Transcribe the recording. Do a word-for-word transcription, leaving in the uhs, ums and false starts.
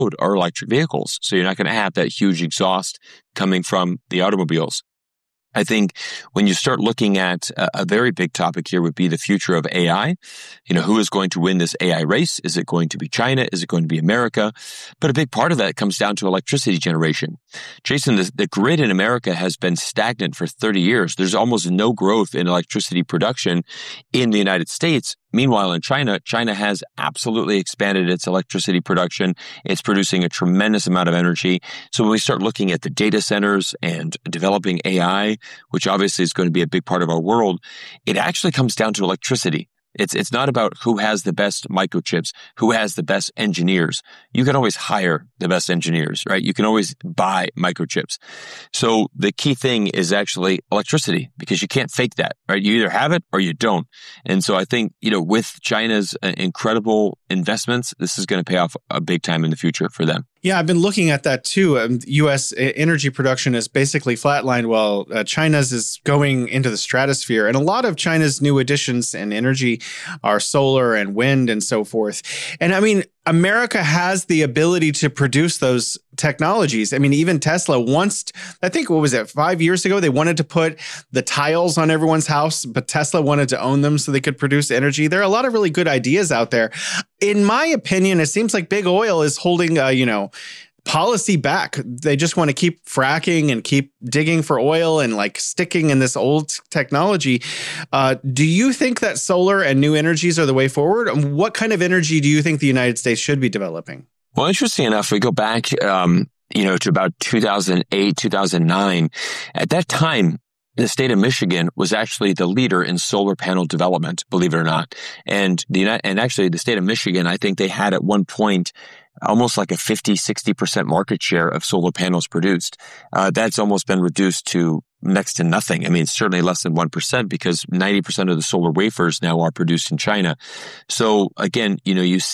road are electric vehicles. So you're not going to have that huge exhaust coming from the automobiles. I think when you start looking at a, a very big topic here would be the future of A I. You know, who is going to win this A I race? Is it going to be China? Is it going to be America? But a big part of that comes down to electricity generation. Jason, the, the grid in America has been stagnant for thirty years. There's almost no growth in electricity production in the United States. Meanwhile, in China, China has absolutely expanded its electricity production. It's producing a tremendous amount of energy. So when we start looking at the data centers and developing A I, which obviously is going to be a big part of our world, it actually comes down to electricity. It's it's not about who has the best microchips, who has the best engineers. You can always hire the best engineers, right? You can always buy microchips. So the key thing is actually electricity, because you can't fake that, right? You either have it or you don't. And so I think, you know, with China's uh, incredible investments, this is going to pay off a big time in the future for them. Yeah, I've been looking at that too. Um, U S energy production is basically flatlined while uh, China's is going into the stratosphere. And a lot of China's new additions in energy are solar and wind and so forth. And I mean, America has the ability to produce those technologies. I mean, even Tesla once, I think, what was it, five years ago, they wanted to put the tiles on everyone's house, but Tesla wanted to own them so they could produce energy. There are a lot of really good ideas out there. In my opinion, it seems like big oil is holding, uh, you know, policy back. They just want to keep fracking and keep digging for oil and like sticking in this old technology. Uh, do you think that solar and new energies are the way forward? And what kind of energy do you think the United States should be developing? Well, interesting enough, we go back, um, you know, to about two thousand eight, two thousand nine. At that time, the state of Michigan was actually the leader in solar panel development, believe it or not. And the and actually the state of Michigan, I think they had at one point almost like a fifty, sixty percent market share of solar panels produced. Uh, that's almost been reduced to next to nothing. I mean, certainly less than one percent, because ninety percent of the solar wafers now are produced in China. So again, you know, you